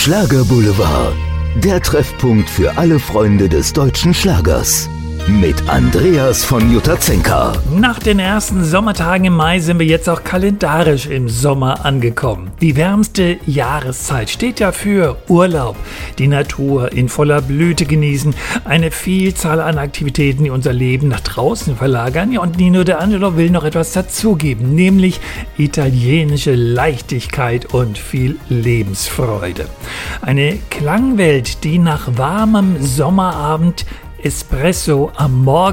Schlager-Boulevard, der Treffpunkt für alle Freunde des deutschen Schlagers. Mit Andreas von Jutazenka. Nach den ersten Sommertagen im Mai sind wir jetzt auch kalendarisch im Sommer angekommen. Die wärmste Jahreszeit steht ja für Urlaub, die Natur in voller Blüte genießen, eine Vielzahl an Aktivitäten, die unser Leben nach draußen verlagern. Ja, und Nino D'Angelo will noch etwas dazugeben, nämlich italienische Leichtigkeit und viel Lebensfreude. Eine Klangwelt, die nach warmem Sommerabend Espresso am Morgen